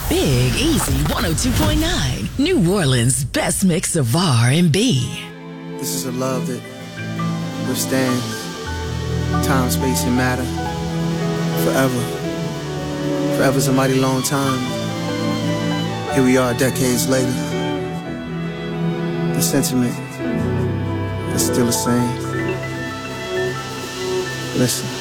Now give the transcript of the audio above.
Big Easy 102.9, New Orleans' best mix of R&B. This is a love that withstands time, space, and matter forever. Forever's a mighty long time. Here we are decades later. The sentiment is still the same. Listen.